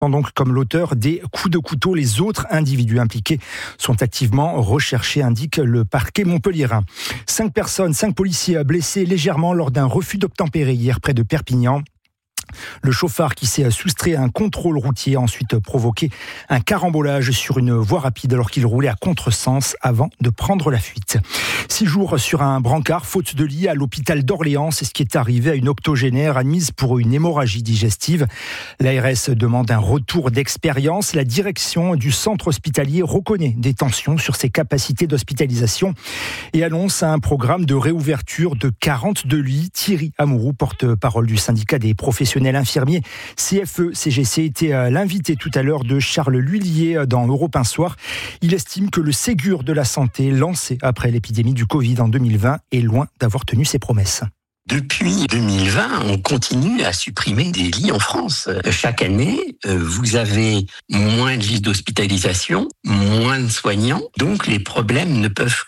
Donc, comme l'auteur des coups de couteau, les autres individus impliqués sont activement recherchés, indique le parquet montpelliérain. 5 policiers blessés légèrement lors d'un refus d'obtempérer hier près de Perpignan. Le chauffard qui s'est soustrait à un contrôle routier a ensuite provoqué un carambolage sur une voie rapide alors qu'il roulait à contresens avant de prendre la fuite. 6 jours sur un brancard, faute de lit à l'hôpital d'Orléans, c'est ce qui est arrivé à une octogénaire admise pour une hémorragie digestive. L'ARS demande un retour d'expérience. La direction du centre hospitalier reconnaît des tensions sur ses capacités d'hospitalisation et annonce un programme de réouverture de 42 lits. Thierry Amouroux, porte-parole du syndicat des professionnels infirmier CFE-CGC, était l'invité tout à l'heure de Charles Lhuillier dans Europe 1 Soir. Il estime que le Ségur de la santé, lancé après l'épidémie du Covid en 2020, est loin d'avoir tenu ses promesses. Depuis 2020, on continue à supprimer des lits en France. Chaque année, vous avez moins de lits d'hospitalisation, moins de soignants, donc les problèmes ne peuvent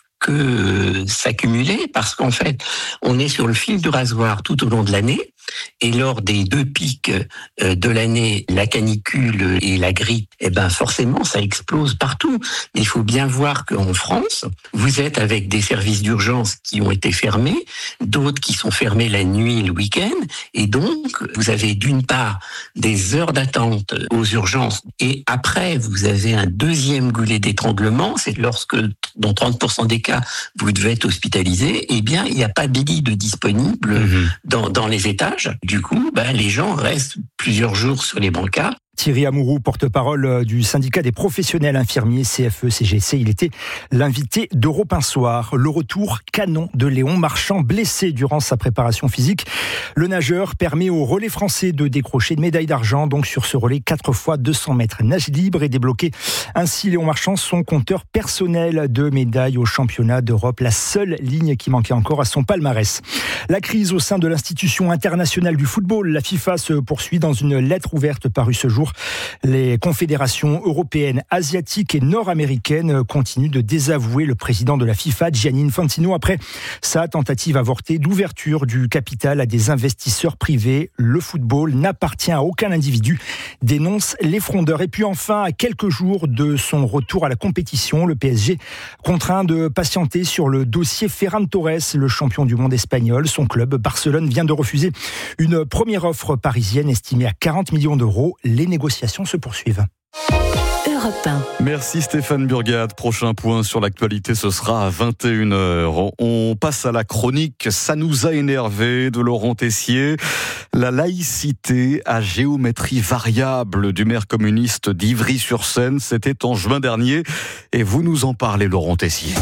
que s'accumuler parce qu'en fait, on est sur le fil du rasoir tout au long de l'année. Et lors des 2 pics de l'année, la canicule et la grippe, forcément, ça explose partout. Il faut bien voir qu'en France, vous êtes avec des services d'urgence qui ont été fermés, d'autres qui sont fermés la nuit et le week-end. Et donc, vous avez d'une part des heures d'attente aux urgences. Et après, vous avez un deuxième goulet d'étranglement. C'est lorsque, dans 30% des cas, vous devez être hospitalisé. Eh bien, il n'y a pas de lit de disponible dans les étages. Du coup, les gens restent plusieurs jours sur les brancards. Thierry Amouroux, porte-parole du syndicat des professionnels infirmiers CFE-CGC, il était l'invité d'Europe 1 Soir. Le retour canon de Léon Marchand, blessé durant sa préparation physique. Le nageur permet au relais français de décrocher une médaille d'argent, donc sur ce relais 4 x 200 mètres nage libre, et débloquer ainsi Léon Marchand son compteur personnel de médailles au championnat d'Europe, la seule ligne qui manquait encore à son palmarès. La crise au sein de l'institution internationale du football, la FIFA, se poursuit dans une lettre ouverte parue ce jour. Les confédérations européennes, asiatiques et nord-américaines continuent de désavouer le président de la FIFA, Gianni Infantino, après sa tentative avortée d'ouverture du capital à des investisseurs privés. Le football n'appartient à aucun individu, dénonce les frondeurs. Et puis enfin, à quelques jours de son retour à la compétition, le PSG contraint de patienter sur le dossier Ferran Torres, le champion du monde espagnol. Son club, Barcelone, vient de refuser une première offre parisienne estimée à 40 millions d'euros. Les négociations se poursuivent. Europe 1. Merci Stéphane Burgat. Prochain point sur l'actualité, ce sera à 21h. On passe à la chronique « Ça nous a énervé » de Laurent Tessier. La laïcité à géométrie variable du maire communiste d'Ivry-sur-Seine, c'était en juin dernier. Et vous nous en parlez, Laurent Tessier.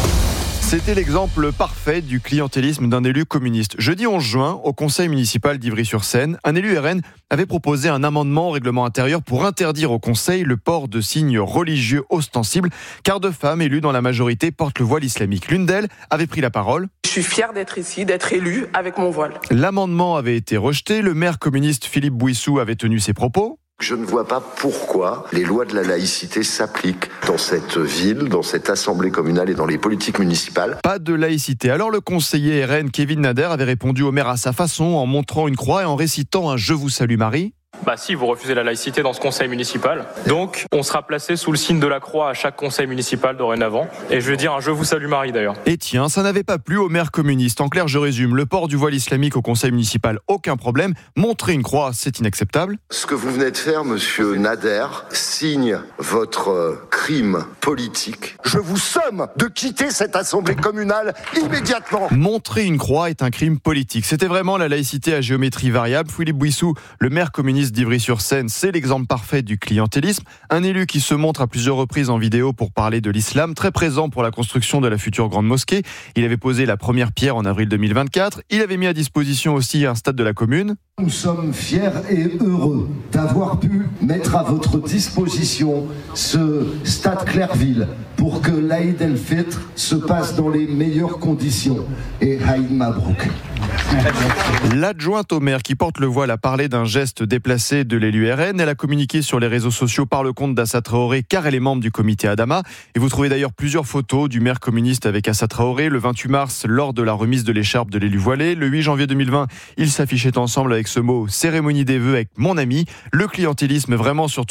C'était l'exemple parfait du clientélisme d'un élu communiste. Jeudi 11 juin, au conseil municipal d'Ivry-sur-Seine, un élu RN avait proposé un amendement au règlement intérieur pour interdire au conseil le port de signes religieux ostensibles, car 2 femmes élues dans la majorité portent le voile islamique. L'une d'elles avait pris la parole. Je suis fière d'être ici, d'être élue avec mon voile. L'amendement avait été rejeté. Le maire communiste Philippe Bouissou avait tenu ses propos. Je ne vois pas pourquoi les lois de la laïcité s'appliquent dans cette ville, dans cette assemblée communale et dans les politiques municipales. Pas de laïcité. Alors le conseiller RN Kevin Nader avait répondu au maire à sa façon en montrant une croix et en récitant un « Je vous salue Marie ». Si, vous refusez la laïcité dans ce conseil municipal. Donc, on sera placé sous le signe de la croix à chaque conseil municipal dorénavant. Et je vais dire un « Je vous salue Marie » d'ailleurs. Et tiens, ça n'avait pas plu au maire communiste. En clair, je résume, le port du voile islamique au conseil municipal, aucun problème. Montrer une croix, c'est inacceptable. Ce que vous venez de faire, monsieur Nader, signe votre crime politique. Je vous somme de quitter cette assemblée communale immédiatement. Montrer une croix est un crime politique. C'était vraiment la laïcité à géométrie variable. Philippe Bouissou, le maire communiste d'Ivry-sur-Seine, c'est l'exemple parfait du clientélisme. Un élu qui se montre à plusieurs reprises en vidéo pour parler de l'islam, très présent pour la construction de la future grande mosquée. Il avait posé la première pierre en avril 2024. Il avait mis à disposition aussi un stade de la commune. Nous sommes fiers et heureux d'avoir pu mettre à votre disposition ce stade Clairville pour que l'Aïd el-Fitr se passe dans les meilleures conditions. Et Haïd Mabrouk. L'adjointe au maire qui porte le voile a parlé d'un geste déplacé de l'élu RN. Elle a communiqué sur les réseaux sociaux par le compte d'Assa Traoré car elle est membre du comité Adama. Et vous trouvez d'ailleurs plusieurs photos du maire communiste avec Assa Traoré le 28 mars lors de la remise de l'écharpe de l'élu voilé. Le 8 janvier 2020, ils s'affichaient ensemble avec ce mot « cérémonie des vœux avec mon ami ». Le clientélisme vraiment sur